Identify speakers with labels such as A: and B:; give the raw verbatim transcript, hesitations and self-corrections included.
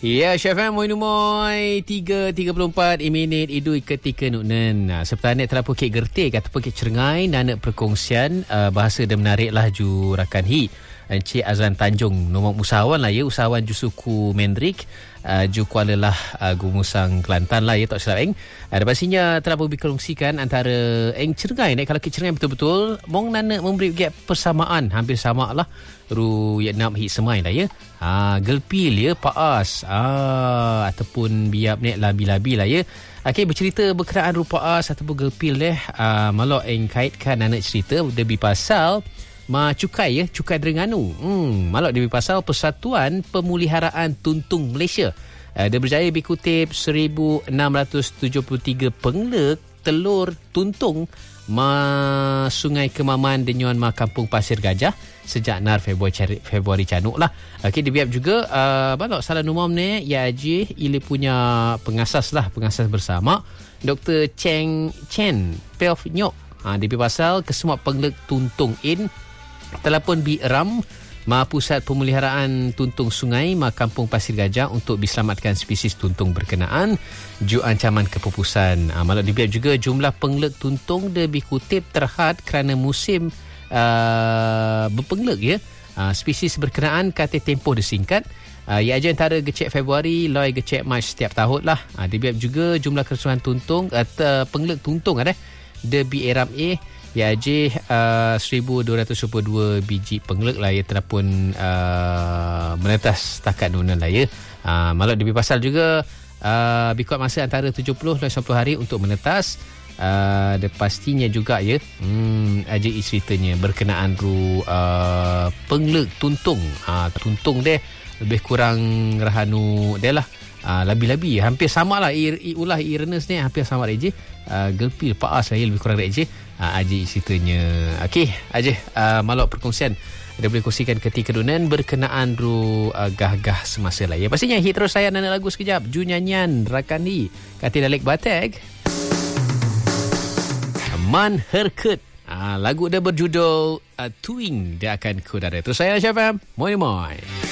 A: Ya, Chef M, moi moi tiga tiga puluh empat minit idui ketika nuknen. Seperti terlalu kek gertik ataupun kek cerengai nak perkongsian uh, bahasa dan menarik lah ju rakan hi. Encik Azlan Tanjung, nombor usahawan lah ya, usahawan ju suku Mendrik, uh, ju Kuala lah uh, Gumusang Kelantan lah ya, tak silap eng. Ada uh, pastinya telah berkongsikan antara eng cerengai ni, kalau kek cerengai betul-betul mong nana memberi gap persamaan hampir sama lah. Ru ya nak hit semai lah ya. Ha, gelpil ya, paas. Ah, ataupun biap ni labi-labi lah ya. Okey, bercerita berkenaan ru paas ataupun gelpil leh. Ah, malok eng kaitkan anak cerita lebih pasal ma cukai ya, cukai Terengganu. Hmm, malok lebih pasal Persatuan Pemuliharaan Tuntung Malaysia. Uh, dia berjaya dikutip seribu enam ratus tujuh puluh tiga pengelek telur tuntung ma Sungai Kemaman Denyuan ma Kampung Pasir Gajah sejak nar Februari Februari canuk lah. Okey, dia biap juga uh, balok salah numam ni ya je ile punya pengasas lah, pengasas bersama Doktor Cheng Chen Pelf Nyok. Ha, dia pasal kesemua pengelek tuntung in telah pun bieram ma Pusat Pemeliharaan Tuntung Sungai ma Kampung Pasir Gajah untuk diselamatkan spesies tuntung berkenaan ju ancaman kepupusan. Ha, malah dibiap juga jumlah pengelek tuntung dia dikutip terhad kerana musim uh, berpengelek ya. Uh, spesies berkenaan kata tempoh disingkat. Uh, ia aja antara gecek Februari loi gecek Mac setiap tahun lah. Uh, dibiap juga jumlah keseluruhan tuntung atau uh, pengelek tuntung ada dia bieram A ya je uh, seribu dua ratus dua puluh dua biji pengelek lah ya telah pun uh, menetas takat nunan lah ya. Uh, malah lebih pasal juga uh, bikuat masa antara tujuh puluh dan sembilan puluh hari untuk menetas. Uh, dan pastinya juga ya hmm, aja ceritanya berkenaan ru uh, pengelek tuntung. Uh, tuntung deh lebih kurang rahanu dia lah. Uh, labi-labi hampir sama lah ir, ir, ulah Irenes ni hampir sama reje. Uh, gelpil paas lah ya, lebih kurang reje. Uh, Aji ceritanya. Okey, Aji uh, malok perkongsian dia boleh kongsikan ketika dunan berkenaan ru uh, gah-gah semasa lah ya. Pastinya hit terus saya nana lagu sekejap. Ju nyanyian Rakani Kati Dalek Batek Man Herkut. Uh, lagu dia berjudul uh, Tuing dia akan kudara. Terus saya Chef M. Moi moi.